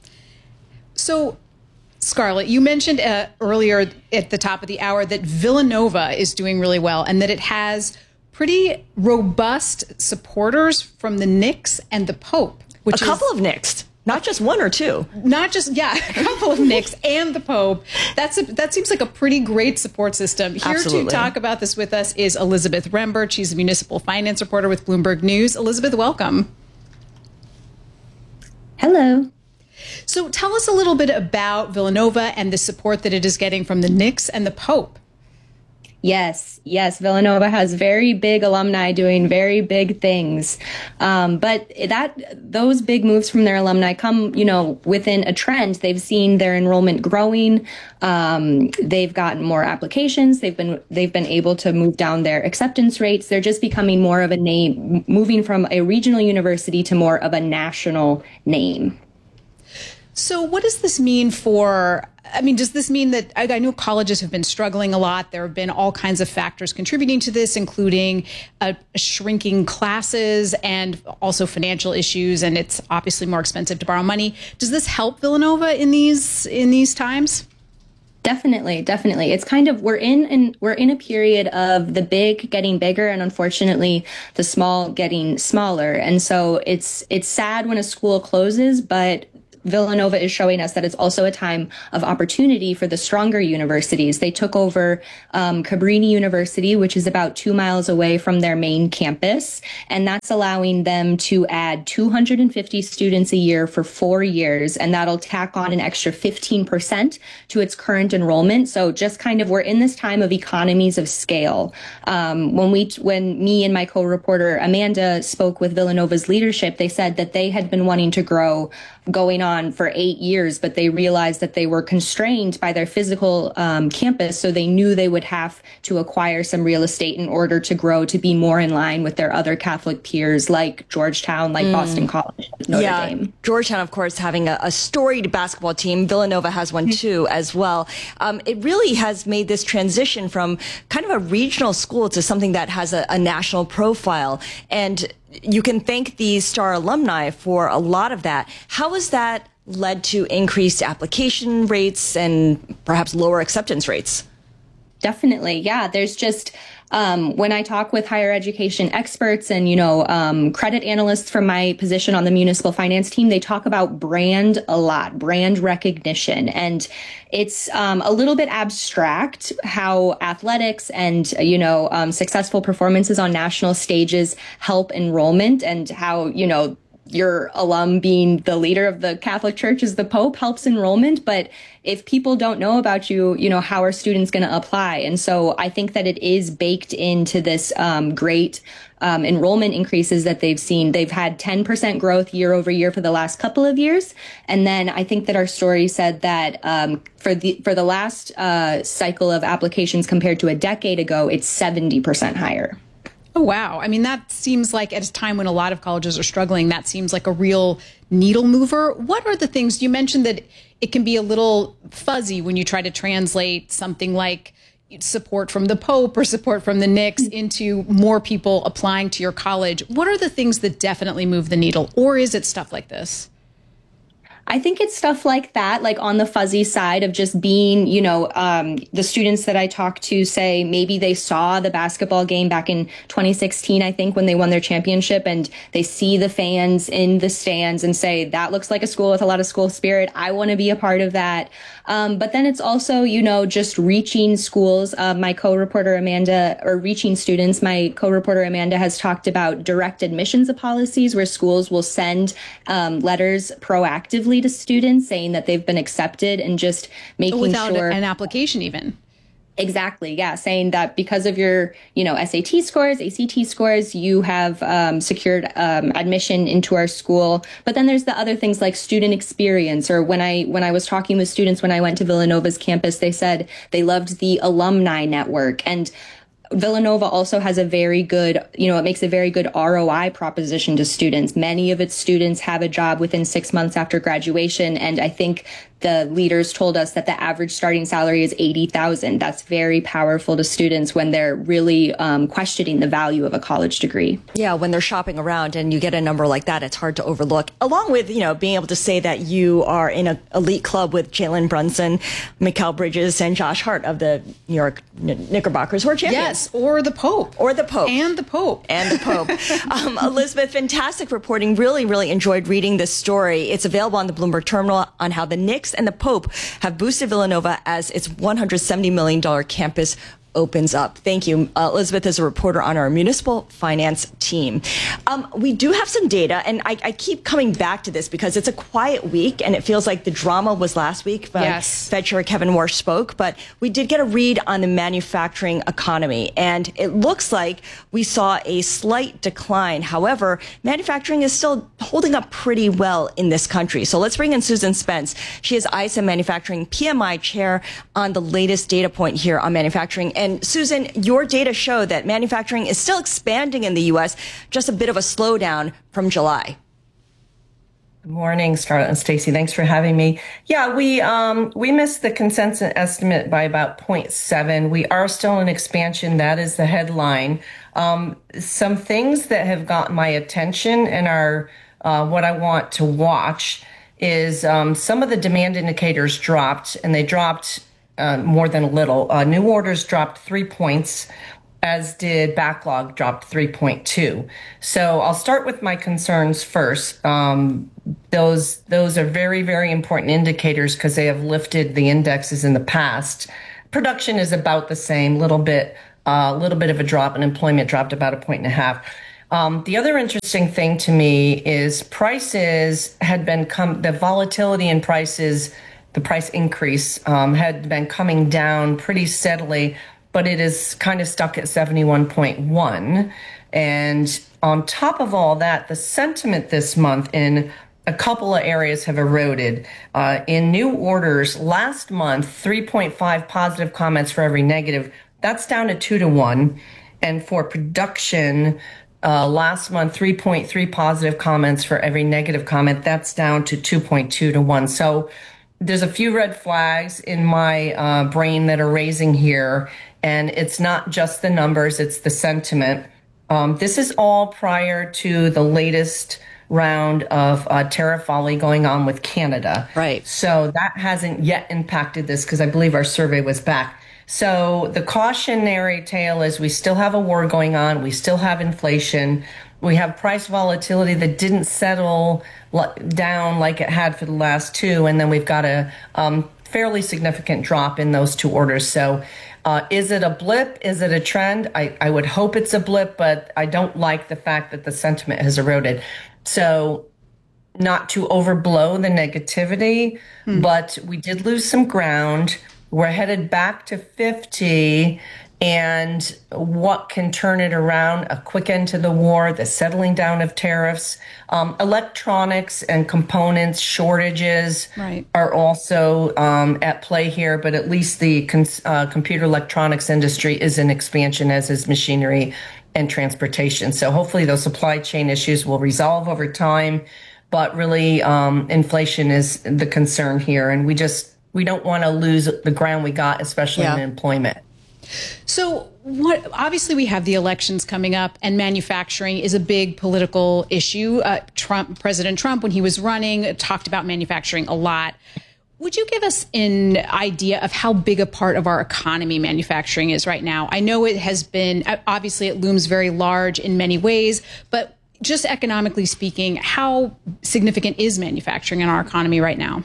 So, Scarlett, you mentioned uh, earlier at the top of the hour that Villanova is doing really well and that it has pretty robust supporters from the Knicks and the Pope. Which a couple is, of Knicks, not just one or two. Not just, yeah, a couple of Knicks and the Pope. That's a, that seems like a pretty great support system. Here Absolutely. to talk about this with us is Elizabeth Rembert. She's a municipal finance reporter with Bloomberg News. Elizabeth, welcome. Hello. So tell us a little bit about Villanova and the support that it is getting from the Knicks and the Pope. Yes, yes. Villanova has very big alumni doing very big things. Um, but that those big moves from their alumni come, you know, within a trend. They've seen their enrollment growing. Um, they've gotten more applications. They've been they've been able to move down their acceptance rates. They're just becoming more of a name, moving from a regional university to more of a national name. So what does this mean for, I mean, does this mean that, I, I know colleges have been struggling a lot. There have been all kinds of factors contributing to this, including uh, shrinking classes and also financial issues. And it's obviously more expensive to borrow money. Does this help Villanova in these in these times? Definitely, definitely. It's kind of we're in and we're in a period of the big getting bigger and unfortunately the small getting smaller. And so it's it's sad when a school closes, but Villanova is showing us that it's also a time of opportunity for the stronger universities. They took over um, Cabrini University, which is about two miles away from their main campus, and that's allowing them to add two hundred fifty students a year for four years, and that'll tack on an extra fifteen percent to its current enrollment. So just kind of we're in this time of economies of scale. Um, when we, when me and my co-reporter Amanda spoke with Villanova's leadership, they said that they had been wanting to grow going on for eight years, but they realized that they were constrained by their physical um, campus. So they knew they would have to acquire some real estate in order to grow to be more in line with their other Catholic peers like Georgetown, like mm. Boston College, Notre yeah, Dame. Georgetown, of course, having a, a storied basketball team. Villanova has one too as well. Um, it really has made this transition from kind of a regional school to something that has a, a national profile. And you can thank these Star alumni for a lot of that. How has that led to increased application rates and perhaps lower acceptance rates? Definitely. Yeah. There's just, um, when I talk with higher education experts and, you know, um, credit analysts from my position on the municipal finance team, they talk about brand a lot, brand recognition. And it's um, a little bit abstract how athletics and, you know, um, successful performances on national stages help enrollment, and how, you know, your alum being the leader of the Catholic Church as the Pope helps enrollment. But if people don't know about you, you know, how are students going to apply? And so I think that it is baked into this um, great um, enrollment increases that they've seen. They've had ten percent growth year over year for the last couple of years. And then I think that our story said that um, for the for the last uh, cycle of applications compared to a decade ago, it's seventy percent higher. Oh, wow. I mean, that seems like at a time when a lot of colleges are struggling, that seems like a real needle mover. What are the things you mentioned that it can be a little fuzzy when you try to translate something like support from the Pope or support from the Knicks into more people applying to your college? What are the things that definitely move the needle? Or is it stuff like this? I think it's stuff like that, like on the fuzzy side of just being, you know, um, the students that I talk to say maybe they saw the basketball game back in twenty sixteen, I think, when they won their championship, and they see the fans in the stands and say, that looks like a school with a lot of school spirit. I want to be a part of that. Um, but then it's also, you know, just reaching schools. Uh, my co-reporter Amanda, or reaching students, my co-reporter Amanda has talked about direct admissions policies where schools will send um, letters proactively to students saying that they've been accepted, and just making without sure an application even. Exactly. Yeah. Saying that because of your, you know, S A T scores, A C T scores, you have um, secured um, admission into our school. But then there's the other things like student experience, or when I when I was talking with students when I went to Villanova's campus, they said they loved the alumni network. And Villanova also has a very good, you know, it makes a very good R O I proposition to students. Many of its students have a job within six months after graduation. And I think the leaders told us that the average starting salary is eighty thousand dollars. That's very powerful to students when they're really um, questioning the value of a college degree. Yeah, when they're shopping around and you get a number like that, it's hard to overlook. Along with, you know, being able to say that you are in an elite club with Jalen Brunson, Mikal Bridges, and Josh Hart of the New York Knickerbockers, who are champions. Yes, or the Pope. Or the Pope. And the Pope. And the Pope. um, Elizabeth, fantastic reporting. Really, really enjoyed reading this story. It's available on the Bloomberg Terminal on how the Knicks and the Pope have boosted Villanova as its one hundred seventy million dollars campus opens up. Thank you. Uh, Elizabeth is a reporter on our municipal finance team. Um, we do have some data, and I, I keep coming back to this because it's a quiet week, and it feels like the drama was last week. But yes. Fed Chair Kevin Warsh spoke, but we did get a read on the manufacturing economy, and it looks like we saw a slight decline. However, manufacturing is still holding up pretty well in this country. So let's bring in Susan Spence. She is I S M Manufacturing P M I chair on the latest data point here on manufacturing. And Susan, your data show that manufacturing is still expanding in the U S, just a bit of a slowdown from July. Good morning, Scarlett and Stacy. Thanks for having me. Yeah, we um, we missed the consensus estimate by about zero point seven. We are still in expansion. That is the headline. Um, some things that have gotten my attention and are uh, what I want to watch is um, some of the demand indicators dropped, and they dropped uh, more than a little. Uh, new orders dropped three points, as did backlog, dropped three point two. So I'll start with my concerns first. Um, those those are very, very important indicators because they have lifted the indexes in the past. Production is about the same, little bit, a uh, little bit of a drop, and employment dropped about a point and a half. Um, the other interesting thing to me is prices had been come, the volatility in prices, the price increase um, had been coming down pretty steadily, but it is kind of stuck at seventy-one point one. And on top of all that, the sentiment this month in a couple of areas have eroded. Uh, in new orders, last month, three point five positive comments for every negative. That's down to two to one. And for production, uh, last month, three point three positive comments for every negative comment. That's down to two point two to one. So there's a few red flags in my uh, brain that are raising here. And it's not just the numbers, it's the sentiment. Um, this is all prior to the latest round of uh, tariff volley going on with Canada. Right. So that hasn't yet impacted this because I believe our survey was back. So the cautionary tale is we still have a war going on. We still have inflation. We have price volatility that didn't settle down like it had for the last two. And then we've got a um, fairly significant drop in those two orders. So uh, is it a blip? Is it a trend? I, I would hope it's a blip, but I don't like the fact that the sentiment has eroded. So not to overblow the negativity, hmm. but we did lose some ground. We're headed back to fifty. And what can turn it around? A quick end to the war, the settling down of tariffs, um, electronics and components shortages right. are also um, at play here. But at least the cons- uh, computer electronics industry is in expansion, as is machinery and transportation. So hopefully those supply chain issues will resolve over time. But really, um, inflation is the concern here. And we just, we don't want to lose the ground we got, especially yeah. in employment. So what, obviously we have the elections coming up, and manufacturing is a big political issue. Uh, Trump, President Trump, when he was running, talked about manufacturing a lot. Would you give us an idea of how big a part of our economy manufacturing is right now? I know it has been, obviously it looms very large in many ways, but just economically speaking, how significant is manufacturing in our economy right now?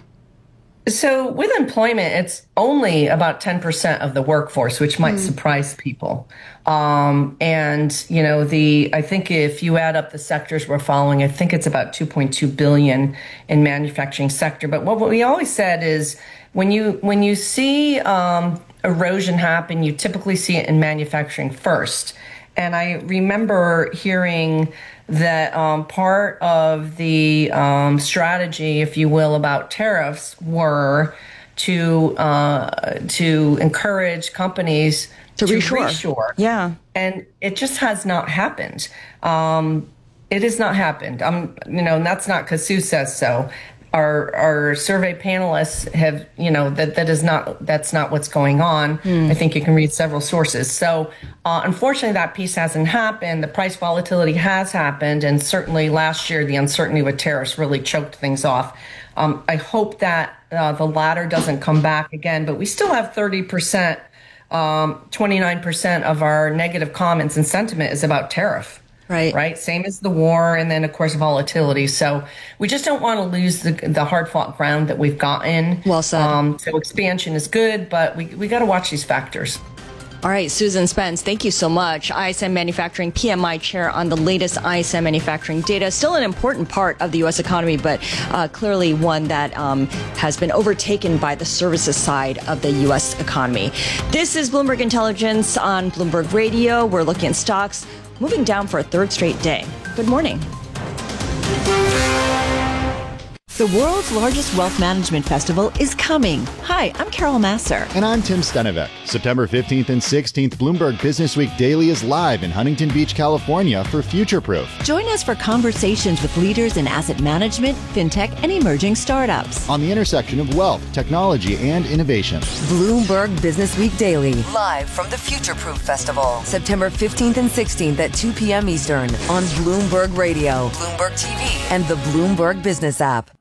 So with employment, it's only about ten percent of the workforce, which might mm. surprise people. Um, and, you know, the I think if you add up the sectors we're following, I think it's about two point two billion in manufacturing sector. But what, what we always said is when you when you see um, erosion happen, you typically see it in manufacturing first. And I remember hearing that um, part of the um, strategy, if you will, about tariffs were to uh, to encourage companies to, to reshore. reshore. Yeah, and it just has not happened. Um, it has not happened. Um, you know, and that's not because Sue says so. Our our survey panelists have, you know, that that is not that's not what's going on. Mm. I think you can read several sources. So uh, unfortunately, that piece hasn't happened. The price volatility has happened, and certainly last year the uncertainty with tariffs really choked things off. Um, I hope that uh, the latter doesn't come back again, but we still have thirty percent, um, twenty-nine percent of our negative comments and sentiment is about tariff. Right. Right. Same as the war. And then, of course, volatility. So we just don't want to lose the, the hard fought ground that we've gotten. Well said. Um, so expansion is good, but we, we got to watch these factors. All right, Susan Spence, thank you so much. I S M Manufacturing P M I chair on the latest I S M manufacturing data. Still an important part of the U S economy, but uh, clearly one that um, has been overtaken by the services side of the U S economy. This is Bloomberg Intelligence on Bloomberg Radio. We're looking at stocks moving down for a third straight day. Good morning. The world's largest wealth management festival is coming. Hi, I'm Carol Masser. And I'm Tim Stenevec. September fifteenth and sixteenth, Bloomberg Business Week Daily is live in Huntington Beach, California for Future Proof. Join us for conversations with leaders in asset management, fintech, and emerging startups. On the intersection of wealth, technology, and innovation. Bloomberg Business Week Daily, live from the Future Proof Festival. September fifteenth and sixteenth at two p.m. Eastern on Bloomberg Radio, Bloomberg T V, and the Bloomberg Business app.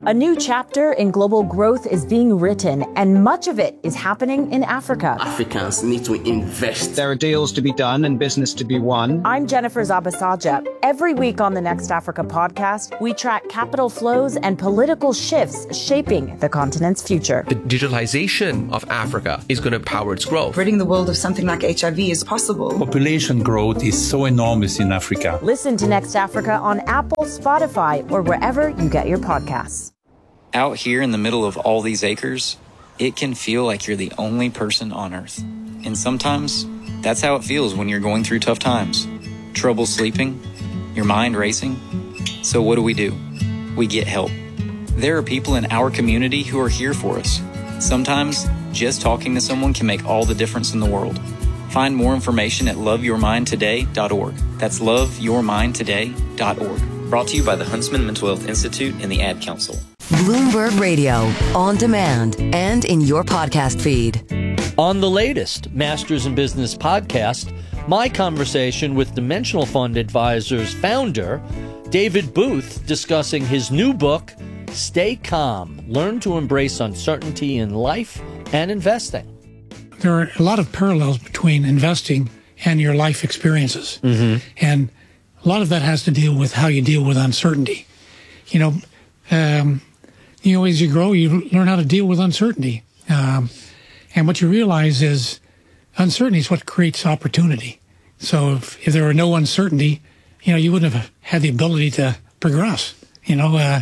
A new chapter in global growth is being written, and much of it is happening in Africa. Africans need to invest. There are deals to be done and business to be won. I'm Jennifer Zabasaja. Every week on the Next Africa podcast, we track capital flows and political shifts shaping the continent's future. The digitalization of Africa is going to power its growth. Ridding the world of something like H I V is possible. Population growth is so enormous in Africa. Listen to Next Africa on Apple, Spotify, or wherever you get your podcasts. Out here in the middle of all these acres, it can feel like you're the only person on Earth. And sometimes, that's how it feels when you're going through tough times. Trouble sleeping, your mind racing. So what do we do? We get help. There are people in our community who are here for us. Sometimes, just talking to someone can make all the difference in the world. Find more information at love your mind today dot org. That's love your mind today dot org. Brought to you by the Huntsman Mental Health Institute and the Ad Council. Bloomberg Radio, on demand and in your podcast feed. On the latest Masters in Business podcast, my conversation with Dimensional Fund Advisors founder David Booth discussing his new book, Stay Calm, Learn to Embrace Uncertainty in Life and Investing. There are a lot of parallels between investing and your life experiences. Mm-hmm. And a lot of that has to deal with how you deal with uncertainty. You know, um, you know, as you grow, you learn how to deal with uncertainty. Um, and what you realize is uncertainty is what creates opportunity. So if, if there were no uncertainty, you know, you wouldn't have had the ability to progress, you know. Uh,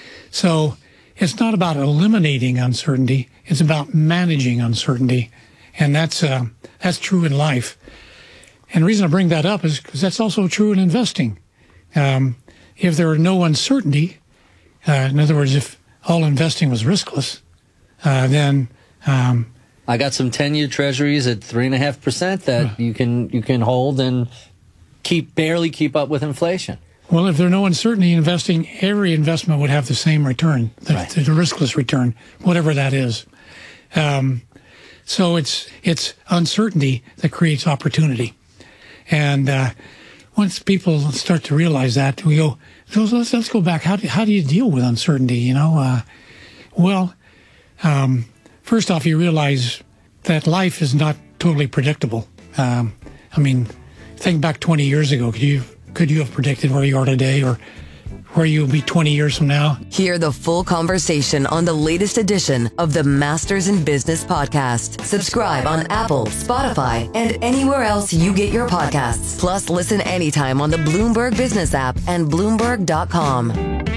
so it's not about eliminating uncertainty. It's about managing uncertainty. And that's uh, that's true in life. And the reason I bring that up is because that's also true in investing. Um, if there were no uncertainty, uh, in other words, if all investing was riskless, uh, then um, I got some ten-year treasuries at three and a half percent that uh, you can you can hold and keep barely keep up with inflation. Well, if there's no uncertainty in investing, every investment would have the same return, the, right. the, the riskless return, whatever that is. Um, so it's it's uncertainty that creates opportunity, and uh, once people start to realize that, we go, so let's let's go back. How do how do you deal with uncertainty? You know, uh, well, um, first off, you realize that life is not totally predictable. Um, I mean, think back twenty years ago. Could you could you have predicted where you are today, or where you'll be twenty years from now? Hear the full conversation on the latest edition of the Masters in Business podcast. Subscribe on Apple, Spotify, and anywhere else you get your podcasts. Plus, listen anytime on the Bloomberg Business app and Bloomberg dot com.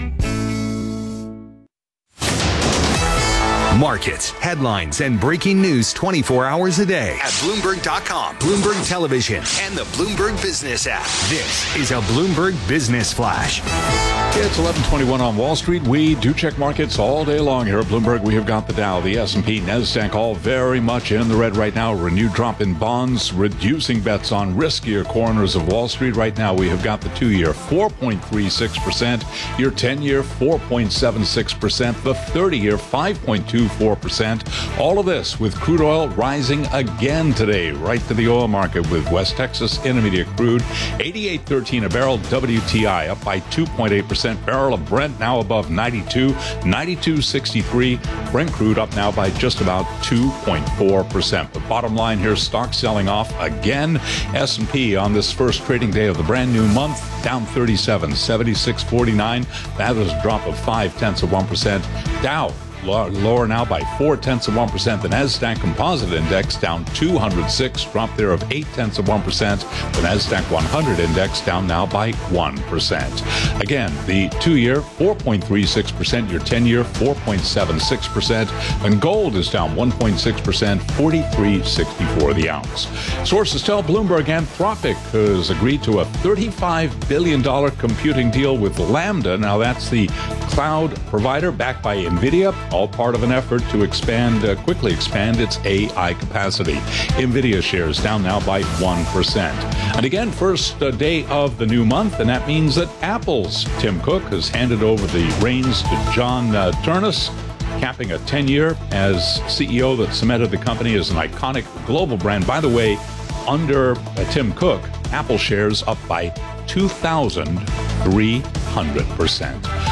Markets, headlines, and breaking news twenty-four hours a day at Bloomberg dot com, Bloomberg Television, and the Bloomberg Business app. This is a Bloomberg Business Flash. It's eleven twenty-one on Wall Street. We do check markets all day long here at Bloomberg. We have got the Dow, the S and P, NASDAQ all very much in the red right now. Renewed drop in bonds, reducing bets on riskier corners of Wall Street. Right now we have got the two-year four point three six percent, your ten-year four point seven six percent, the thirty-year five point two four percent. All of this with crude oil rising again today, right to the oil market with West Texas Intermediate crude, eighty-eight thirteen a barrel, W T I up by two point eight percent. Barrel of Brent now above ninety-two, ninety-two sixty-three. Brent crude up now by just about two point four percent. The bottom line here, stocks selling off again. S and P on this first trading day of the brand new month, down thirty-seven, seventy-six forty-nine. That is a drop of five tenths of one percent. Dow lower now by four tenths of one percent. The NASDAQ Composite Index down two hundred six, drop there of eight tenths of one percent. The NASDAQ one hundred Index down now by one percent. Again, the two-year four point three six percent, your ten-year four point seven six percent, and gold is down one point six percent, forty-three sixty-four the ounce. Sources tell Bloomberg Anthropic has agreed to a thirty-five billion dollars computing deal with Lambda. Now that's the cloud provider backed by NVIDIA, all part of an effort to expand, uh, quickly expand its A I capacity. NVIDIA shares down now by one percent. And again, first uh, day of the new month, and that means that Apple's Tim Cook has handed over the reins to John uh, Ternus, capping a ten-year as C E O that cemented the company as an iconic global brand. By the way, under uh, Tim Cook, Apple shares up by two thousand three hundred percent.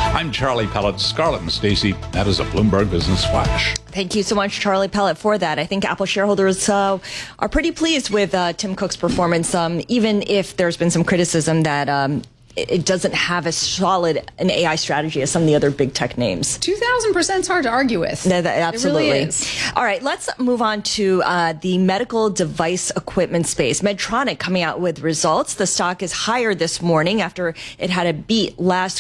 I'm Charlie Pellet, Scarlett and Stacey. That is a Bloomberg Business Flash. Thank you so much, Charlie Pellet, for that. I think Apple shareholders uh, are pretty pleased with uh, Tim Cook's performance, um, even if there's been some criticism that um, it doesn't have as solid an A I strategy as some of the other big tech names. two thousand percent is hard to argue with. No, that, absolutely. It really is. All right, let's move on to uh, the medical device equipment space. Medtronic coming out with results. The stock is higher this morning after it had a beat last